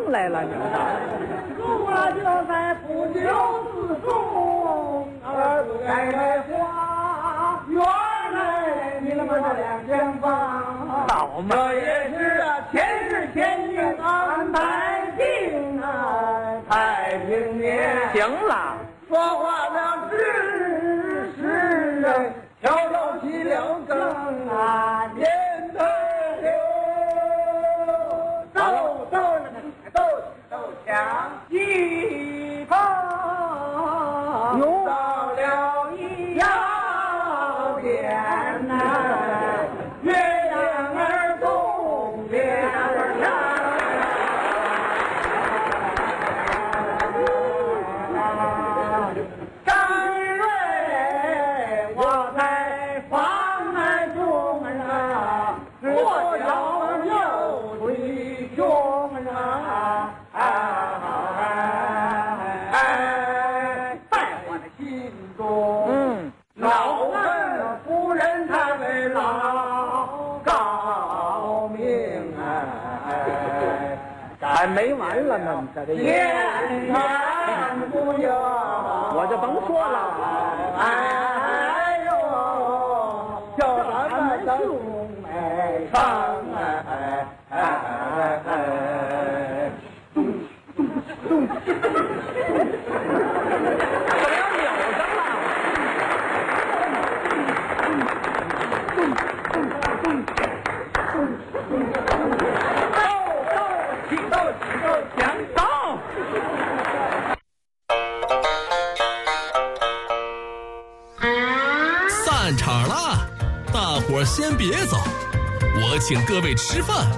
来了，你我就在不久之中，儿子该开花，原来你们这两间房， 好嘛， 这也是前世天经安排定啊，太平年。 行了， 说话了是人，敲到起了更啊，年头流，斗抢一方，到了一要点呐，月亮儿东边上。张瑞，我在房门中啊，我要有推胸啊，在我的心中，老问夫人她为老高明啊， 还没完了呢，你这这天南不有， 我就甭说了。 哎呦，叫咱们的兄妹唱散场了，大伙儿先别走，我请各位吃饭。